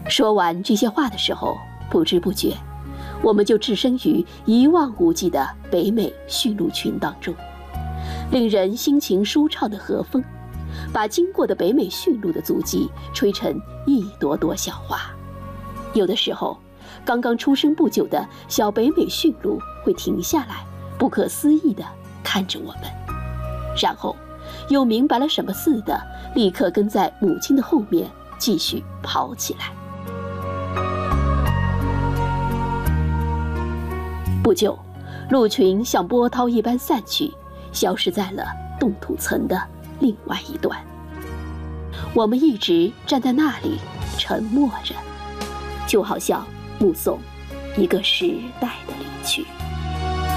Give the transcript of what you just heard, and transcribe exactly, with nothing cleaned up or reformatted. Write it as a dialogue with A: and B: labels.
A: 说完这些话的时候，不知不觉，我们就置身于一望无际的北美驯鹿群当中。令人心情舒畅的和风，把经过的北美驯鹿的足迹吹成一朵朵小花。有的时候，刚刚出生不久的小北美驯鹿会停下来，不可思议地看着我们，然后又明白了什么似的，立刻跟在母亲的后面继续跑起来。不久，鹿群像波涛一般散去，消失在了冻土层的另外一端。我们一直站在那里，沉默着，就好像目送一个时代的离去。